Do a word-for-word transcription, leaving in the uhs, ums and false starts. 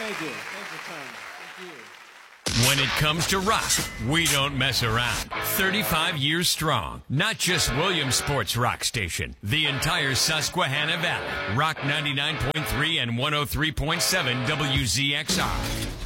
Thank you. Thanks for coming. Thank you. When it comes to rock, we don't mess around. thirty-five years strong. Not just Williamsport's rock station. The entire Susquehanna Valley. Rock ninety-nine point three and one oh three point seven W Z X R.